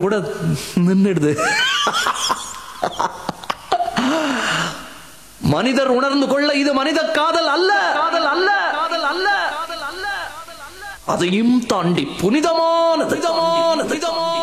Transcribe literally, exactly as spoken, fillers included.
கூட நின்னுடுது. மனிதர் உணர்ந்து கொள்ள இது மனித காதல் அல்ல, காதல் அல்ல, காதல் அல்ல, அதையும் தாண்டி புனிதமான புனிதமான புனிதமான